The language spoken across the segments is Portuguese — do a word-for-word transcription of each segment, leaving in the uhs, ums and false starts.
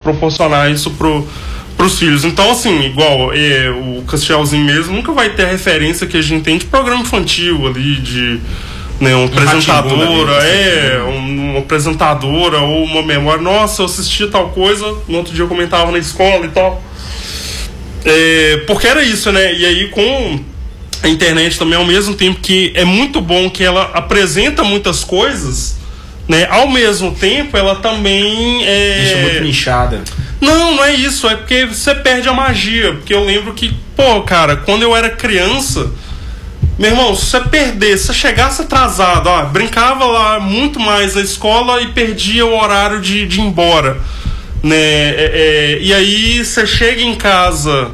proporcionar isso pro, pros filhos. Então, assim, igual é, o Castielzinho mesmo nunca vai ter a referência que a gente tem de programa infantil ali, de né, uma apresentadora, é, um, uma apresentadora ou uma memória, nossa, eu assistia tal coisa, no outro dia eu comentava na escola e tal. É, porque era isso, né? E aí com a internet também, ao mesmo tempo que é muito bom que ela apresenta muitas coisas, né? Ao mesmo tempo ela também é... deixa muito nichada. Não, não é isso, é porque você perde a magia. Porque eu lembro que, pô, cara, quando eu era criança, meu irmão, se você perdesse, se você chegasse atrasado, ó, brincava lá muito mais na escola e perdia o horário de, de ir embora, né? É, é, e aí você chega em casa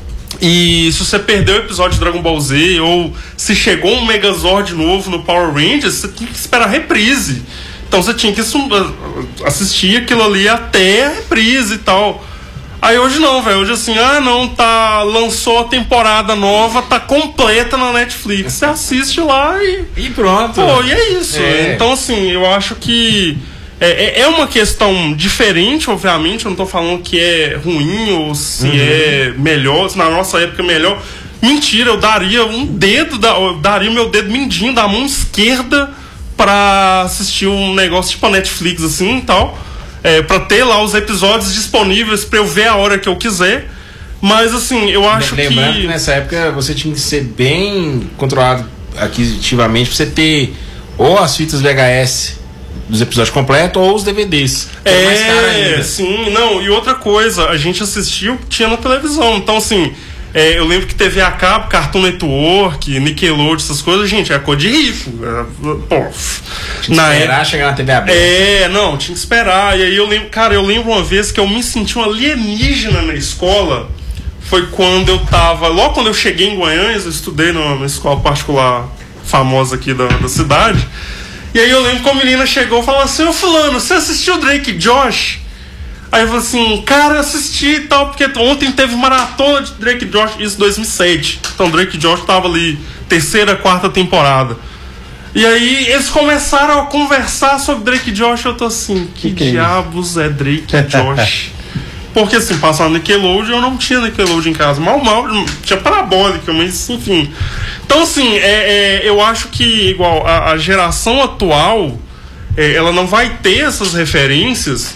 e se você perdeu o episódio de Dragon Ball Z ou se chegou um Megazord novo no Power Rangers, você tinha que esperar a reprise. Então você tinha que assistir aquilo ali até a reprise e tal. Aí hoje não, velho. Hoje assim, ah não, tá, lançou a temporada nova, tá completa na Netflix. Você assiste lá e... E pronto. Pô, e é isso. É. Então assim, eu acho que é, é uma questão diferente, obviamente. Eu não tô falando que é ruim ou se uhum. é melhor, se na nossa época é melhor. Mentira, eu daria um dedo, da, eu daria o meu dedo mindinho da mão esquerda pra assistir um negócio tipo a Netflix assim e tal. É, pra ter lá os episódios disponíveis pra eu ver a hora que eu quiser. Mas assim, eu acho Lembrando que... Lembrando que nessa época você tinha que ser bem controlado aquisitivamente pra você ter ou as fitas V H S dos episódios completos ou os D V Ds. É, mais caro ainda. Sim, não. E outra coisa, a gente assistiu, tinha na televisão. Então assim, é, eu lembro que T V a cabo, Cartoon Network, Nickelodeon, essas coisas, gente, é cor de rico. É, pô, tinha que na esperar época, chegar na T V aberta. É, não, tinha que esperar. E aí eu lembro, cara, eu lembro uma vez que eu me senti um alienígena na escola. Foi quando eu tava, logo quando eu cheguei em Goiânia, eu estudei numa escola particular famosa aqui da, da cidade. E aí eu lembro que a menina chegou e falou assim: ô fulano, você assistiu Drake e Josh? Aí eu falei assim, cara, eu assisti e tal, porque ontem teve maratona de Drake e Josh, isso em dois mil e sete. Então Drake e Josh tava ali, terceira, quarta temporada. E aí eles começaram a conversar sobre Drake e Josh, eu tô assim, que, que diabos é, é Drake e Josh? Porque assim, passando Nickelodeon, eu não tinha Nickelodeon em casa. Mal, mal, tinha parabólica, mas enfim. Então assim, é, é, eu acho que igual a, a geração atual, é, ela não vai ter essas referências,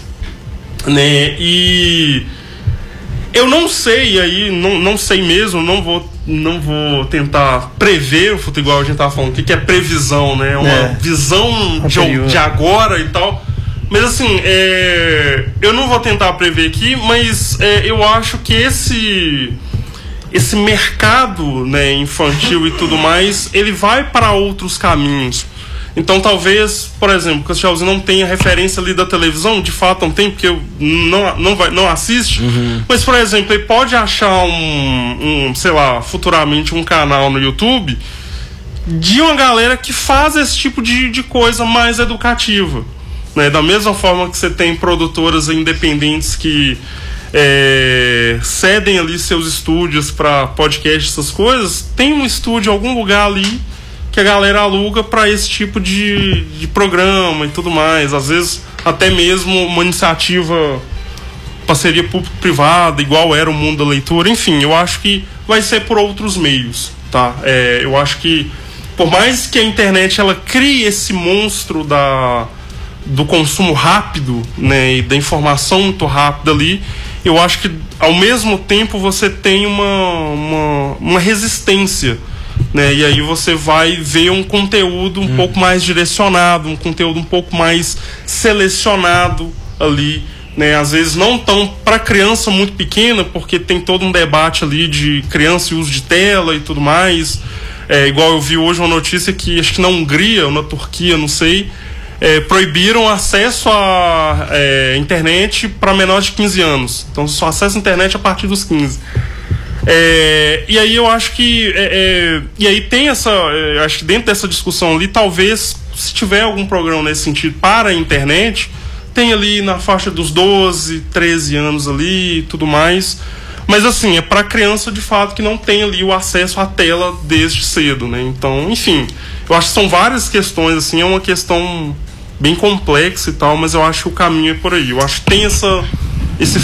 né? E eu não sei aí, não, não sei mesmo, não vou, não vou tentar prever o futuro, igual a gente tava falando, o que, que é previsão, né? Uma é. visão de, de agora e tal. Mas assim, é, eu não vou tentar prever aqui, mas é, eu acho que esse esse mercado, né, infantil e tudo mais, ele vai para outros caminhos. Então talvez, por exemplo, o Castielzinho não tenha referência ali da televisão, de fato não tem, porque eu não, não, vai, não assiste, uhum. Mas por exemplo, ele pode achar um, um, sei lá, futuramente um canal no YouTube de uma galera que faz esse tipo de, de coisa mais educativa, né? Da mesma forma que você tem produtoras independentes que é, cedem ali seus estúdios para podcast, essas coisas, tem um estúdio em algum lugar ali que a galera aluga para esse tipo de, de programa e tudo mais. Às vezes até mesmo uma iniciativa, parceria público-privada, igual era o Mundo da Leitura. Enfim, eu acho que vai ser por outros meios, tá? É, eu acho que por mais que a internet ela crie esse monstro da, do consumo rápido, né, e da informação muito rápida ali, eu acho que ao mesmo tempo você tem uma, uma, uma resistência, né? E aí você vai ver um conteúdo um hum. pouco mais direcionado, um conteúdo um pouco mais selecionado ali, né? Às vezes não tão para criança muito pequena, porque tem todo um debate ali de criança e uso de tela e tudo mais. É, igual eu vi hoje uma notícia que acho que na Hungria ou na Turquia, não sei, é, proibiram acesso à é, internet para menores de quinze anos. Então só acessa a internet a partir dos quinze. É, e aí eu acho que é, é, e aí tem essa, é, acho que dentro dessa discussão ali, talvez se tiver algum programa nesse sentido para a internet, tem ali na faixa dos doze, treze anos ali e tudo mais, mas assim, é para criança de fato que não tem ali o acesso à tela desde cedo, né? Então, enfim, eu acho que são várias questões, assim, é uma questão bem complexa e tal, mas eu acho que o caminho é por aí. Eu acho que tem essa esse